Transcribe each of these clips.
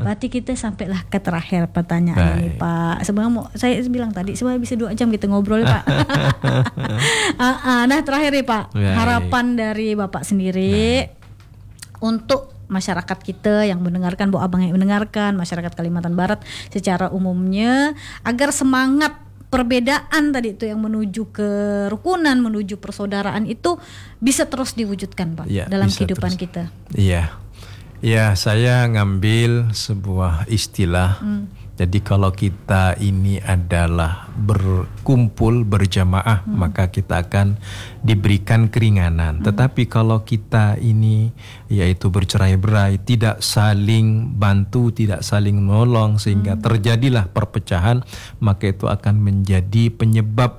Berarti kita sampailah ke terakhir pertanyaan ini Pak. Sebenarnya saya bilang tadi sebenarnya bisa 2 jam kita ngobrol Pak. Nah terakhir nih Pak, harapan dari Bapak sendiri untuk masyarakat kita yang mendengarkan, Bu Abang yang mendengarkan, masyarakat Kalimantan Barat secara umumnya, agar semangat perbedaan tadi itu yang menuju kerukunan, menuju persaudaraan itu bisa terus diwujudkan Pak dalam kehidupan kita. Ya, saya ngambil sebuah istilah. Jadi kalau kita ini adalah berkumpul berjamaah, maka kita akan diberikan keringanan. Tetapi kalau kita ini yaitu bercerai-berai, tidak saling bantu, tidak saling menolong, sehingga terjadilah perpecahan, maka itu akan menjadi penyebab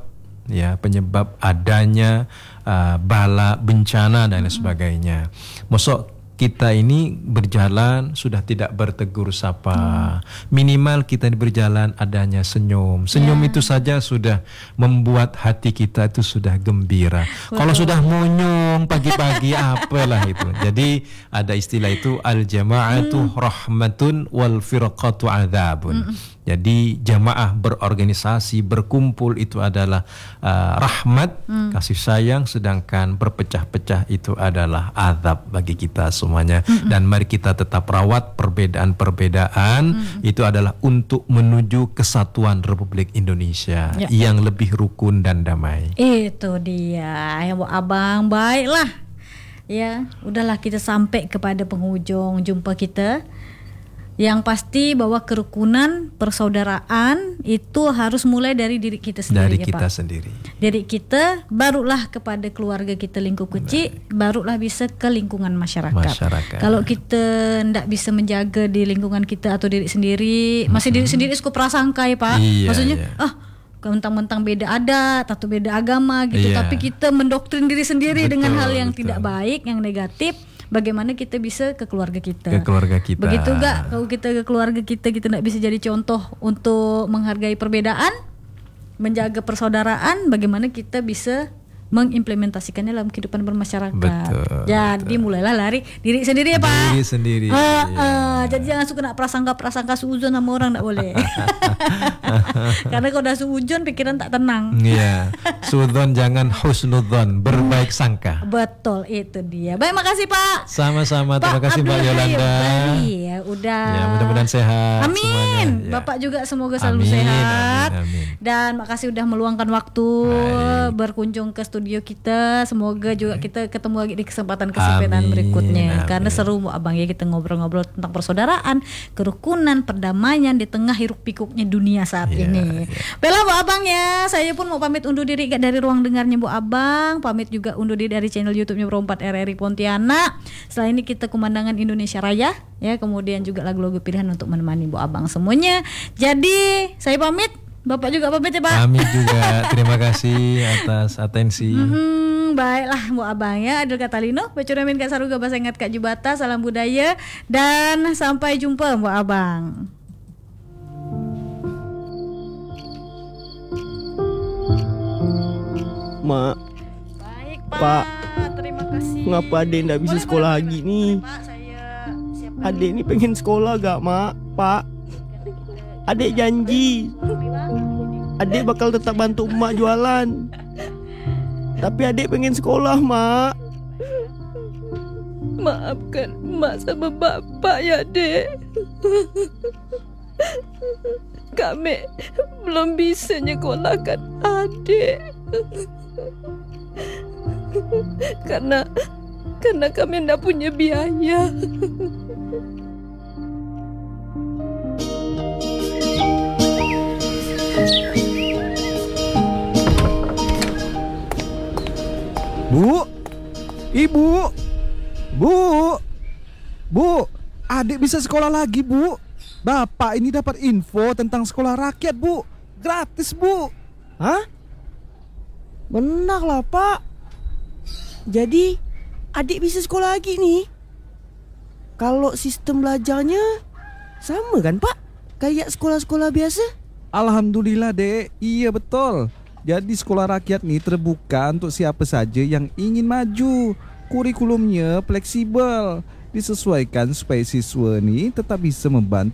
adanya bala, bencana dan lain sebagainya. Maksud kita ini berjalan sudah tidak bertegur sapa. Minimal kita berjalan adanya senyum. Senyum itu saja sudah membuat hati kita itu sudah gembira. Kalau sudah monyong pagi-pagi apalah itu. Jadi ada istilah itu al-jama'atu rahmatun wal firqatu adzabun. Jadi jamaah berorganisasi, berkumpul itu adalah rahmat, kasih sayang, sedangkan berpecah-pecah itu adalah azab bagi kita semuanya. Dan mari kita tetap rawat perbedaan-perbedaan, itu adalah untuk menuju kesatuan Republik Indonesia yang lebih rukun dan damai. Itu dia ya Bu Abang, baiklah. Ya, udahlah kita sampai kepada penghujung jumpa kita. Yang pasti bahwa kerukunan, persaudaraan itu harus mulai dari diri kita sendiri. Dari kita, barulah kepada keluarga kita lingkup kecil, barulah bisa ke lingkungan masyarakat. Kalau kita tidak bisa menjaga di lingkungan kita atau diri sendiri, masih diri sendiri suka prasangka ya Pak. Maksudnya, mentang-mentang beda adat atau beda agama gitu, tapi kita mendoktrin diri sendiri dengan hal yang tidak baik, yang negatif. Bagaimana kita bisa ke keluarga kita. Begitu gak kalau kita ke keluarga kita tidak bisa jadi contoh untuk menghargai perbedaan, menjaga persaudaraan, bagaimana kita bisa mengimplementasikannya dalam kehidupan bermasyarakat. Jadi mulailah lari diri sendiri ya Pak. Jadi jangan suka nak prasangka suudzon sama orang, tak boleh. Karena kalau udah suudzon pikiran tak tenang. Suudzon jangan husnudzon, berbaik sangka. Betul, itu dia. Baik, makasih Pak. Sama-sama, terima kasih Mbak Yolanda. Udah. Ya, mudah-mudahan sehat. Amin. Semuanya. Bapak juga semoga selalu sehat. Amin. Dan makasih udah meluangkan waktu berkunjung ke studio kita. Semoga juga kita ketemu lagi di kesempatan berikutnya. Karena seru Abang ya, kita ngobrol-ngobrol tentang persaudaraan, kerukunan, perdamaian di tengah hiruk pikuknya dunia saat ini. Baiklah Bu Abang ya, saya pun mau pamit undur diri dari ruang dengarnya Bu Abang. Pamit juga undur diri dari channel YouTube-nya Pro 4 RRI Pontianak. Setelah ini kita kumandangan Indonesia Raya ya, kemudian juga lagu-lagu pilihan untuk menemani Bu Abang semuanya. Jadi saya pamit. Bapak juga pamit ya Pak. Pamit juga. Terima kasih atas atensi. Baiklah Bu Abang ya. Adil Katalino, Becuramin Kak Saruga, Bahasa Ingat Kak Jubata, salam budaya dan sampai jumpa Bu Abang. Mak. Baik Pak. Terima kasih. Ngapa Adek ndak bisa sekolah lagi nih? Adek ini pengen sekolah gak Mak? Pak, Adek janji Adek bakal tetap bantu emak jualan. Tapi Adek pengen sekolah Mak. Maafkan emak sama bapak ya Dek. Kami belum bisa nyekolahkan Adek. Karena kami ndak punya biaya. Bu, Ibu, Bu, Adik bisa sekolah lagi Bu. Bapak ini dapat info tentang sekolah rakyat Bu, gratis Bu. Hah? Benar lah Pak. Jadi Adik bisa sekolah lagi nih. Kalau sistem belajarnya sama kan Pak, kayak sekolah-sekolah biasa? Alhamdulillah Dek, iya betul. Jadi sekolah rakyat nih terbuka untuk siapa saja yang ingin maju. Kurikulumnya fleksibel, disesuaikan supaya siswa nih tetap bisa membantu